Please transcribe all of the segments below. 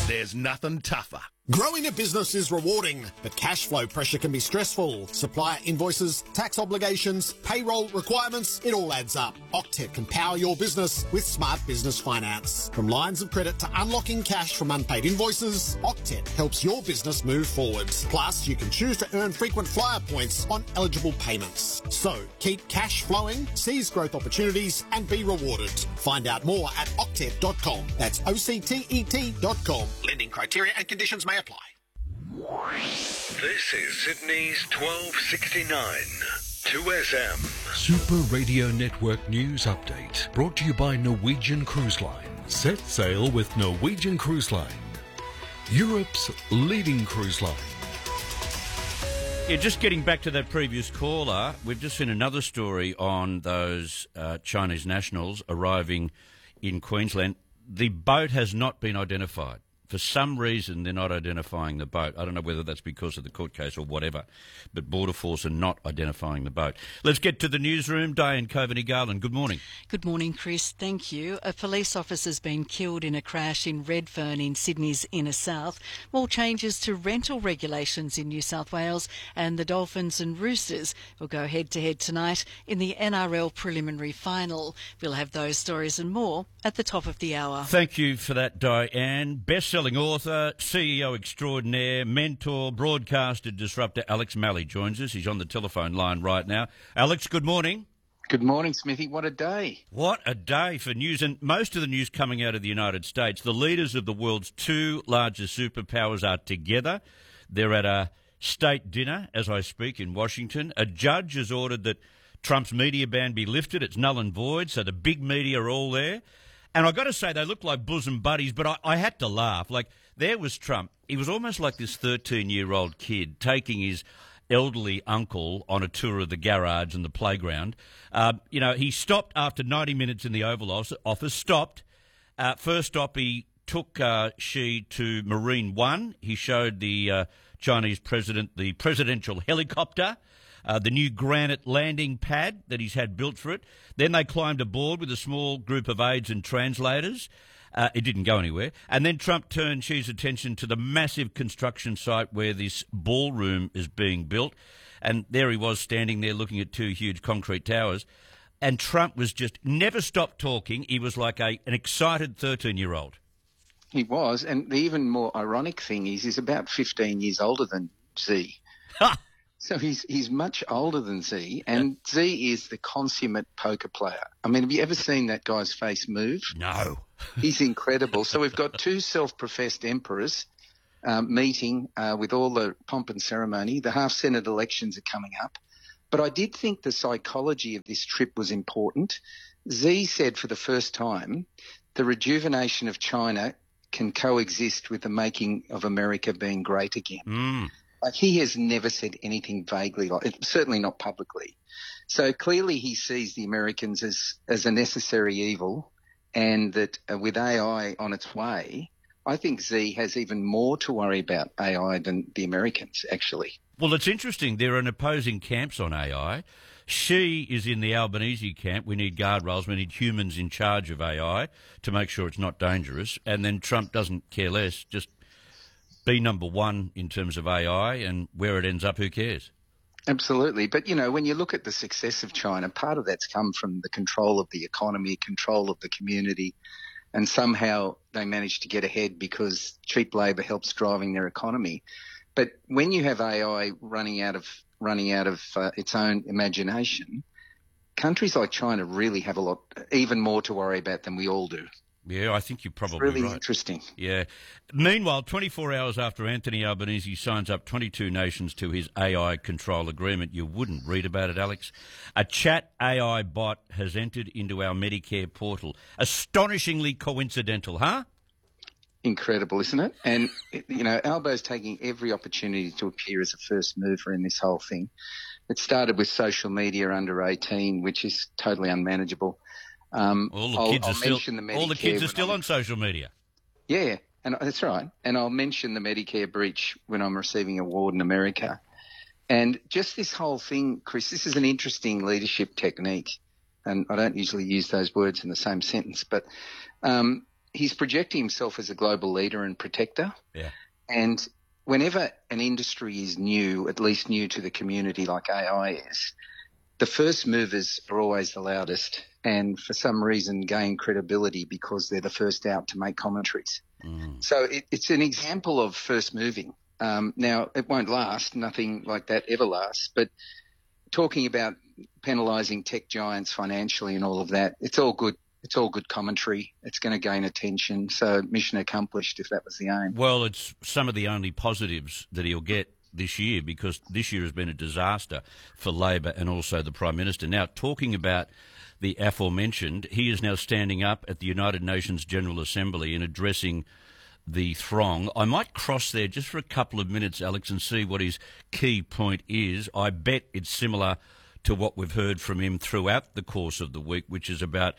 There's nothing tougher. Growing a business is rewarding, but cash flow pressure can be stressful. Supplier invoices, tax obligations, payroll requirements, it all adds up. Octet can power your business with smart business finance. From lines of credit to unlocking cash from unpaid invoices, Octet helps your business move forward. Plus, you can choose to earn frequent flyer points on eligible payments. So, keep cash flowing, seize growth opportunities, and be rewarded. Find out more at octet.com. That's OCTET.com. Lending criteria and conditions may apply. This is Sydney's 1269 2SM. Super Radio Network News Update, brought to you by Norwegian Cruise Line. Set sail with Norwegian Cruise Line, Europe's leading cruise line. Yeah, just getting back to that previous caller, we've just seen another story on those Chinese nationals arriving in Queensland. The boat has not been identified. For some reason, they're not identifying the boat. I don't know whether that's because of the court case or whatever, but Border Force are not identifying the boat. Let's get to the newsroom. Diane Coveney-Garland, good morning. Good morning, Chris. Thank you. A police officer's been killed in a crash in Redfern in Sydney's inner south. More changes to rental regulations in New South Wales, and the Dolphins and Roosters will go head-to-head tonight in the NRL preliminary final. We'll have those stories and more at the top of the hour. Thank you for that, Diane. Best-selling author, CEO extraordinaire, mentor, broadcaster, disruptor Alex Malley joins us. He's on the telephone line right now. Alex, good morning. Good morning, Smithy. What a day. What a day for news, and most of the news coming out of the United States. The leaders of the world's two largest superpowers are together. They're at a state dinner as I speak in Washington. A judge has ordered that Trump's media ban be lifted. It's null and void, so the big media are all there. And I've got to say, they look like bosom buddies, but I had to laugh. Like, there was Trump. He was almost like this 13-year-old kid taking his elderly uncle on a tour of the garage and the playground. He stopped after 90 minutes in the Oval Office, stopped. First stop, he took Xi to Marine One. He showed the Chinese president the presidential helicopter, the new granite landing pad that he's had built for it. Then they climbed aboard with a small group of aides and translators. It didn't go anywhere. And then Trump turned Xi's attention to the massive construction site where this ballroom is being built. And there he was standing there looking at two huge concrete towers. And Trump was just never stopped talking. He was like an excited 13-year-old. He was. And the even more ironic thing is he's about 15 years older than Xi. So he's much older than Xi, and Xi is the consummate poker player. I mean, have you ever seen that guy's face move? No. He's incredible. So we've got two self-professed emperors meeting with all the pomp and ceremony. The half-Senate elections are coming up. But I did think the psychology of this trip was important. Xi said for the first time, the rejuvenation of China can coexist with the making of America being great again. Mm. Like, he has never said anything vaguely like it, certainly not publicly. So clearly he sees the Americans as a necessary evil, and that with AI on its way, I think Xi has even more to worry about AI than the Americans, actually. Well, it's interesting. There are opposing camps on AI. Xi is in the Albanese camp. We need guardrails. We need humans in charge of AI to make sure it's not dangerous. And then Trump doesn't care less, just be number one in terms of AI, and where it ends up, who cares? Absolutely. But, when you look at the success of China, part of that's come from the control of the economy, control of the community, and somehow they managed to get ahead because cheap labour helps driving their economy. But when you have AI running out of its own imagination, countries like China really have even more to worry about than we all do. Yeah, I think you're probably it's really right. Interesting. Yeah. Meanwhile, 24 hours after Anthony Albanese signs up 22 nations to his AI control agreement, you wouldn't read about it, Alex. A chat AI bot has entered into our Medicare portal. Astonishingly coincidental, huh? Incredible, isn't it? And, Albo's taking every opportunity to appear as a first mover in this whole thing. It started with social media under 18, which is totally unmanageable. All the kids are still on social media. Yeah, and that's right. And I'll mention the Medicare breach when I'm receiving an award in America. And just this whole thing, Chris, this is an interesting leadership technique. And I don't usually use those words in the same sentence, but he's projecting himself as a global leader and protector. Yeah. And whenever an industry is new, at least new to the community like AI is, the first movers are always the loudest and for some reason gain credibility because they're the first out to make commentaries. So it's an example of first moving. Now, it won't last. Nothing like that ever lasts. But talking about penalising tech giants financially and all of that, it's all good. It's all good commentary. It's going to gain attention. So mission accomplished if that was the aim. Well, it's some of the only positives that he'll get this year, because this year has been a disaster for Labor and also the Prime Minister. Now, talking about the aforementioned, he is now standing up at the United Nations General Assembly and addressing the throng. I might cross there just for a couple of minutes, Alex, and see what his key point is. I bet it's similar to what we've heard from him throughout the course of the week, which is about,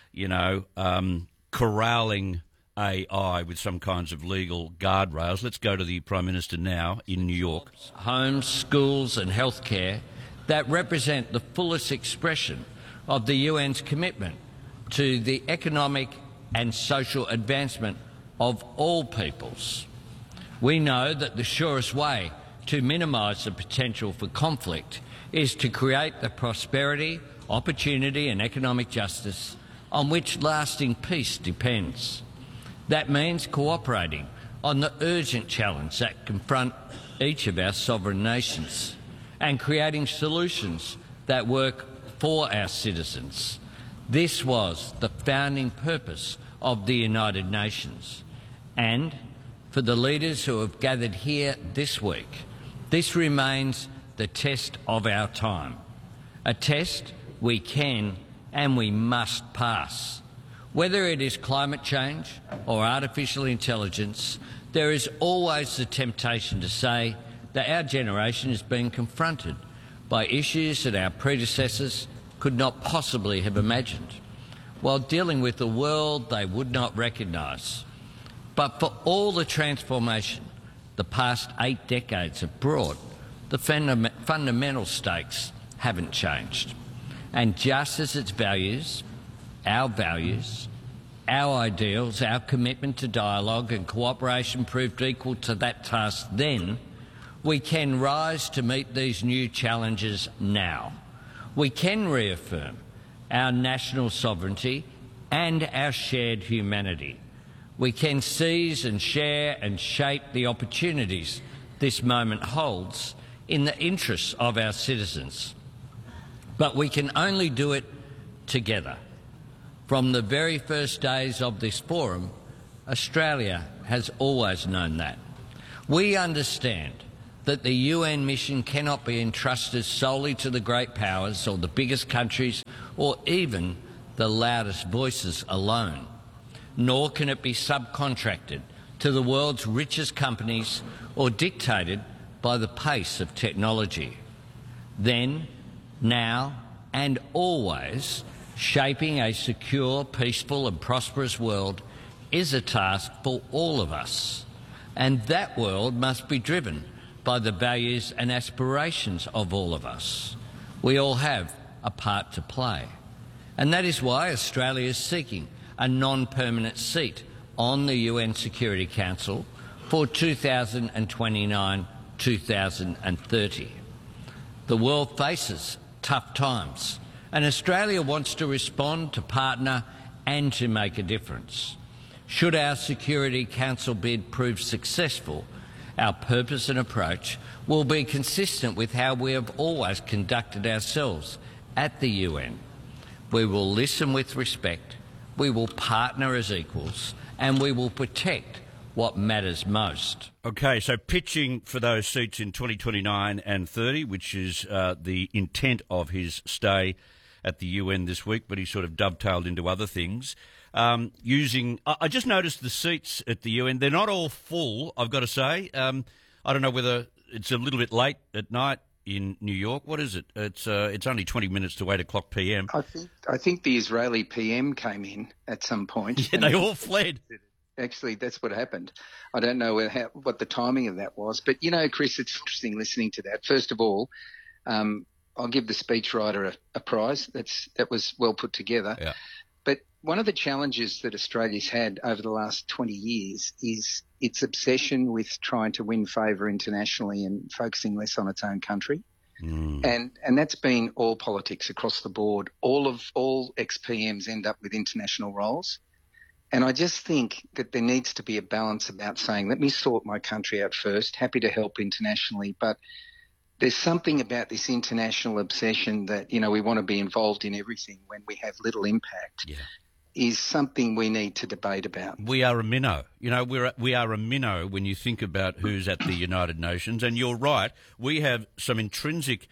corralling AI with some kinds of legal guardrails. Let's go to the Prime Minister now in New York. Homes, schools and healthcare that represent the fullest expression of the UN's commitment to the economic and social advancement of all peoples. We know that the surest way to minimise the potential for conflict is to create the prosperity, opportunity and economic justice on which lasting peace depends. That means cooperating on the urgent challenge that confront each of our sovereign nations and creating solutions that work for our citizens. This was the founding purpose of the United Nations. And for the leaders who have gathered here this week, this remains the test of our time, a test we can and we must pass. Whether it is climate change or artificial intelligence, there is always the temptation to say that our generation is being confronted by issues that our predecessors could not possibly have imagined, while dealing with a world they would not recognise. But for all the transformation the past 8 decades have brought, the fundamental stakes haven't changed. And just as its values, our ideals, our commitment to dialogue and cooperation proved equal to that task then, we can rise to meet these new challenges now. We can reaffirm our national sovereignty and our shared humanity. We can seize and share and shape the opportunities this moment holds in the interests of our citizens. But we can only do it together. From the very first days of this forum, Australia has always known that. We understand that the UN mission cannot be entrusted solely to the great powers or the biggest countries or even the loudest voices alone, nor can it be subcontracted to the world's richest companies or dictated by the pace of technology. Then, now and always, shaping a secure, peaceful and prosperous world is a task for all of us. And that world must be driven by the values and aspirations of all of us. We all have a part to play. And that is why Australia is seeking a non-permanent seat on the UN Security Council for 2029-2030. The world faces tough times, and Australia wants to respond, to partner and to make a difference. Should our Security Council bid prove successful, our purpose and approach will be consistent with how we have always conducted ourselves at the UN. We will listen with respect, we will partner as equals, and we will protect what matters most. Okay, so pitching for those seats in 2029 and 30, which is the intent of his stay at the UN this week, but he sort of dovetailed into other things. I just noticed the seats at the UN, they're not all full, I've got to say. I don't know whether it's a little bit late at night in New York. What is it? It's only 20 minutes to 8 o'clock p.m. I think the Israeli PM came in at some point. Yeah, they all fled. Actually, that's what happened. I don't know what the timing of that was. But, you know, Chris, it's interesting listening to that. First of all, I'll give the speechwriter a prize. That was well put together. Yeah. But one of the challenges that Australia's had over the last 20 years is its obsession with trying to win favour internationally and focusing less on its own country. And that's been all politics across the board. All ex-PMs end up with international roles. And I just think that there needs to be a balance about saying, let me sort my country out first, happy to help internationally, but there's something about this international obsession that, you know, we want to be involved in everything when we have little impact is something we need to debate about. We are a minnow. You know, we are a minnow when you think about who's at the United Nations. And you're right, we have some intrinsic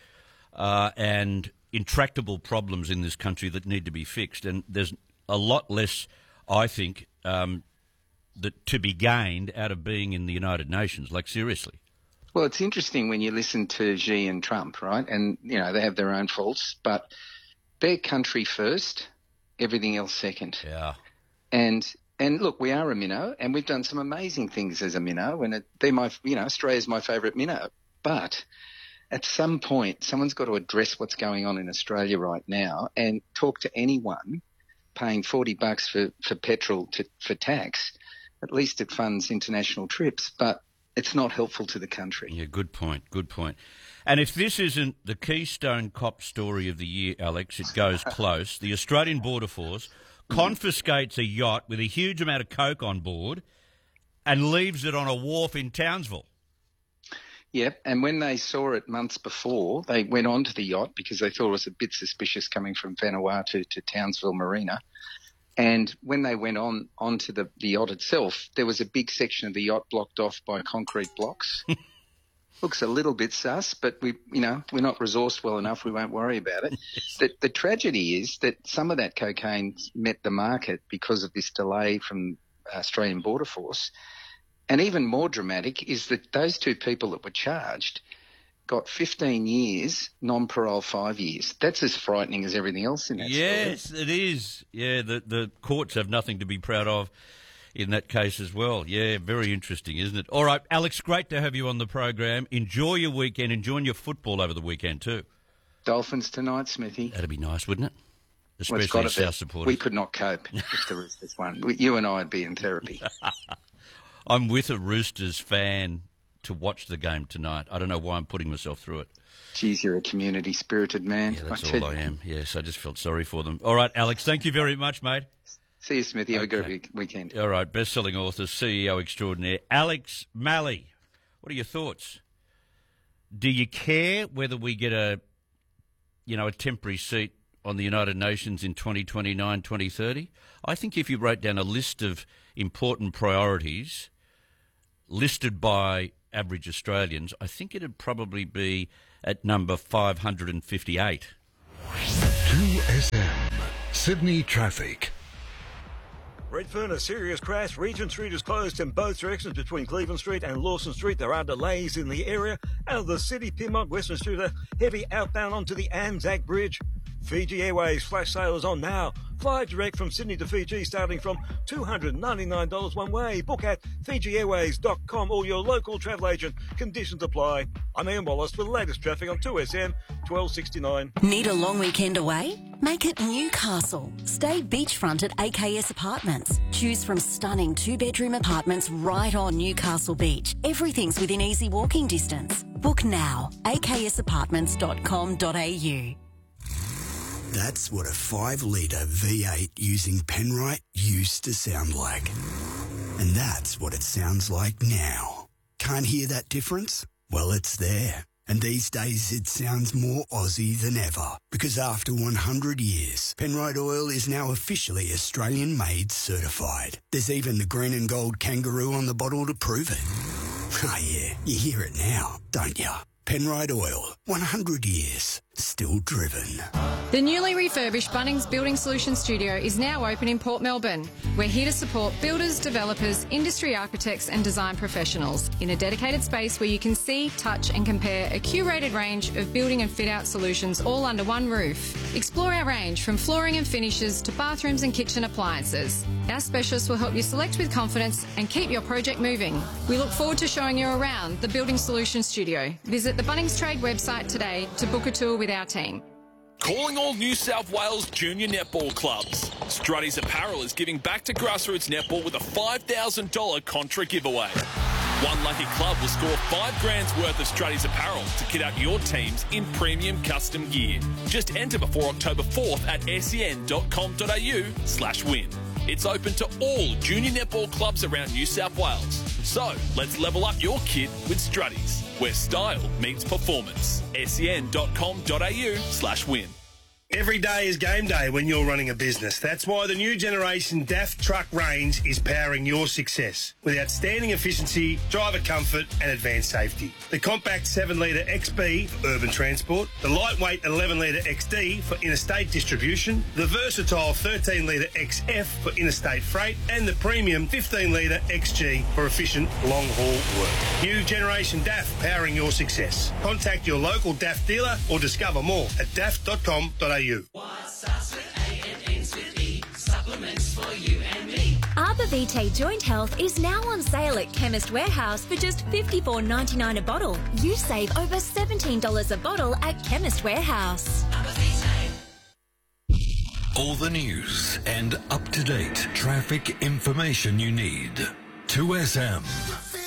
and intractable problems in this country that need to be fixed. And there's a lot less, I think, that to be gained out of being in the United Nations, like seriously. Well, it's interesting when you listen to Xi and Trump, right? And, you know, they have their own faults, but their country first, everything else second. Yeah. And look, we are a minnow, and we've done some amazing things as a minnow, and Australia's my favourite minnow. But at some point, someone's got to address what's going on in Australia right now and talk to anyone paying $40 for petrol for tax. At least it funds international trips, but it's not helpful to the country. Yeah, good point. And if this isn't the Keystone Cop story of the year, Alex, it goes close. The Australian Border Force confiscates a yacht with a huge amount of coke on board and leaves it on a wharf in Townsville. Yep, and when they saw it months before, they went onto the yacht because they thought it was a bit suspicious coming from Vanuatu to Townsville Marina. And when they went onto the yacht itself, there was a big section of the yacht blocked off by concrete blocks. Looks a little bit sus, but we're not resourced well enough. We won't worry about it. The tragedy is that some of that cocaine met the market because of this delay from Australian Border Force. And even more dramatic is that those two people that were charged got 15 years, non-parole 5 years. That's as frightening as everything else in that story. Yes, it is. Yeah, the courts have nothing to be proud of in that case as well. Yeah, very interesting, isn't it? All right, Alex, great to have you on the program. Enjoy your weekend. Enjoy your football over the weekend too. Dolphins tonight, Smithy. That'd be nice, wouldn't it? Especially South supporters. We could not cope if the Roosters won. You and I would be in therapy. I'm with a Roosters fan to watch the game tonight. I don't know why I'm putting myself through it. Geez, you're a community-spirited man. Yeah, that's all I am. Yes, I just felt sorry for them. All right, Alex, thank you very much, mate. See you, Smithy. Have a good weekend. All right, best-selling author, CEO extraordinaire, Alex Malley. What are your thoughts? Do you care whether we get a temporary seat on the United Nations in 2029, 2030? I think if you wrote down a list of important priorities listed by average Australians, I think it'd probably be at number 558. 2SM, Sydney traffic. Redfern, a serious crash. Regent Street is closed in both directions between Cleveland Street and Lawson Street. There are delays in the area. Out of the city, Pyrmont, Western Street, heavy outbound onto the Anzac Bridge. Fiji Airways flash sale is on now. Fly direct from Sydney to Fiji starting from $299 one way. Book at fijiairways.com or your local travel agent. Conditions apply. I'm Ian Wallace with the latest traffic on 2SM 1269. Need a long weekend away? Make it Newcastle. Stay beachfront at AKS Apartments. Choose from stunning 2-bedroom apartments right on Newcastle Beach. Everything's within easy walking distance. Book now. aksapartments.com.au. That's what a 5-litre V8 using Penrite used to sound like. And that's what it sounds like now. Can't hear that difference? Well, it's there. And these days it sounds more Aussie than ever. Because after 100 years, Penrite Oil is now officially Australian-made certified. There's even the green and gold kangaroo on the bottle to prove it. Oh yeah, you hear it now, don't you? Penrite Oil, 100 years, still driven. The newly refurbished Bunnings Building Solutions Studio is now open in Port Melbourne. We're here to support builders, developers, industry architects and design professionals in a dedicated space where you can see, touch and compare a curated range of building and fit-out solutions all under one roof. Explore our range from flooring and finishes to bathrooms and kitchen appliances. Our specialists will help you select with confidence and keep your project moving. We look forward to showing you around the Building Solutions Studio. Visit the Bunnings Trade website today to book a tour with our team. Calling all New South Wales junior netball clubs. Strutty's Apparel is giving back to grassroots netball with a $5,000 contra giveaway. One lucky club will score $5,000 worth of Strutty's Apparel to kit out your teams in premium custom gear. Just enter before October 4th at sen.com.au/win. It's open to all junior netball clubs around New South Wales. So let's level up your kit with Strutty's, where style meets performance. sen.com.au/win. Every day is game day when you're running a business. That's why the new generation DAF truck range is powering your success with outstanding efficiency, driver comfort and advanced safety. The compact 7-litre XB for urban transport, the lightweight 11-litre XD for interstate distribution, the versatile 13-litre XF for interstate freight and the premium 15-litre XG for efficient long-haul work. New generation DAF powering your success. Contact your local DAF dealer or discover more at daf.com.au. Arbor Vitae Joint Health is now on sale at Chemist Warehouse for just $54.99 a bottle. You save over $17 a bottle at Chemist Warehouse. All the news and up-to-date traffic information you need. 2SM.